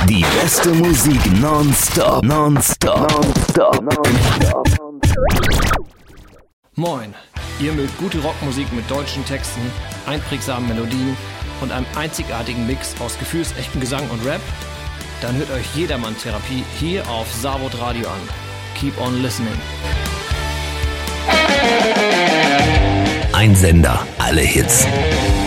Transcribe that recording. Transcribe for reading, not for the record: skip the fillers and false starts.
Die beste Musik nonstop. Moin, ihr mögt gute Rockmusik mit deutschen Texten, einprägsamen Melodien und einem einzigartigen Mix aus gefühlsechtem Gesang und Rap? Dann hört euch Jedermann-Therapie hier auf Savod Radio an. Keep on listening. Ein Sender, alle Hits.